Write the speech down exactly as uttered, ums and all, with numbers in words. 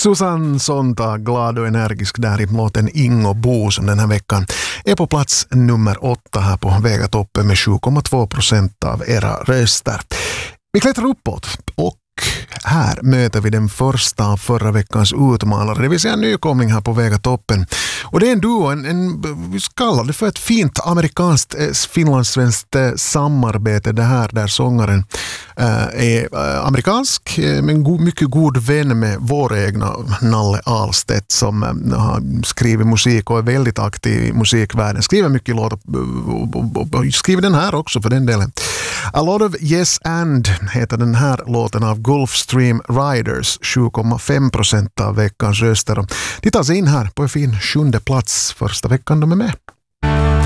Susanne Sontag, glad och energisk där i låten Ingo Bo som den här veckan är på plats nummer åtta här på Vegatoppen med sju komma två procent av era röster. Vi klättrar uppåt och här möter vi den första av förra veckans utmanare, det vill säga en nykomling här på Vegatoppen. Och det är en duo, en, en, vi kallar det för ett fint amerikanskt, eh, finlandssvenskt eh, samarbete det här, där sångaren eh, är eh, amerikansk eh, men go- mycket god vän med vår egna Nalle Ahlstedt som eh, har skrivit musik och är väldigt aktiv i musikvärlden, skriver mycket låtar och, och, och, och skriver den här också för den delen. A lot of Yes and heter den här låten av Gulfstream Riders, sju komma fem procent av veckans röster. De tittar sig in här på en fin sjunde plats första veckan de är med.